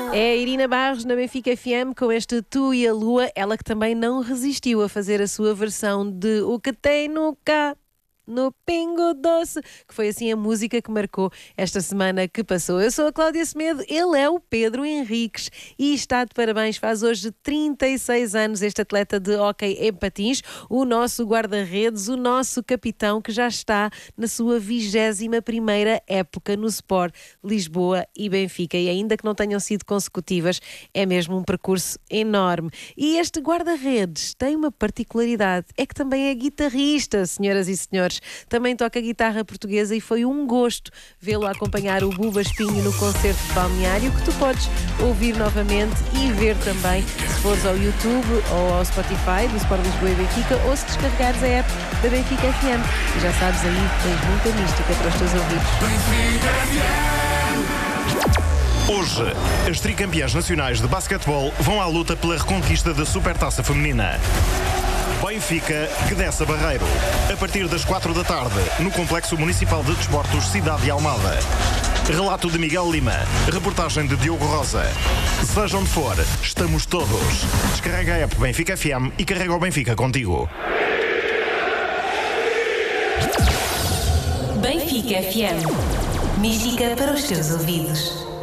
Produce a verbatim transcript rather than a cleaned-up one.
É a Irina Barros na Benfica F M com este Tu e a Lua, ela que também não resistiu a fazer a sua versão de O que tem no cá. No Pingo Doce, que foi assim a música que marcou esta semana que passou. Eu sou a Cláudia Semedo, ele é o Pedro Henriques e está de parabéns, faz hoje trinta e seis anos este atleta de hóquei em patins, o nosso guarda-redes, o nosso capitão que já está na sua vigésima primeira época no Sport Lisboa e Benfica, e ainda que não tenham sido consecutivas, é mesmo um percurso enorme. E este guarda-redes tem uma particularidade, é que também é guitarrista, senhoras e senhores. Também toca guitarra portuguesa e foi um gosto vê-lo acompanhar o Buba Espinho no concerto de Balneário, que tu podes ouvir novamente e ver também se fores ao YouTube ou ao Spotify do Sport Lisboa e Benfica, ou se descarregares a app da Benfica F M. E já sabes, aí tens muita mística para os teus ouvidos. Hoje, as tricampeãs nacionais de basquetebol vão à luta pela reconquista da Supertaça Feminina. Benfica, Gdessa Barreiro, a partir das quatro da tarde, no Complexo Municipal de Desportos Cidade de Almada. Relato de Miguel Lima, reportagem de Diogo Rosa. Seja onde for, estamos todos. Descarrega a app Benfica F M e carrega o Benfica contigo. Benfica F M. Mística para os teus ouvidos.